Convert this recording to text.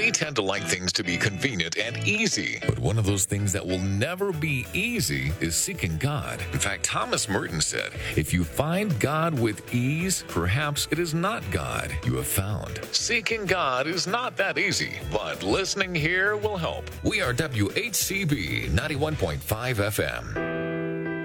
We tend to like things to be convenient and easy. But one of those things that will never be easy is seeking God. In fact, Thomas Merton said, if you find God with ease, perhaps it is not God you have found. Seeking God is not that easy, but listening here will help. We are WHCB 91.5 FM.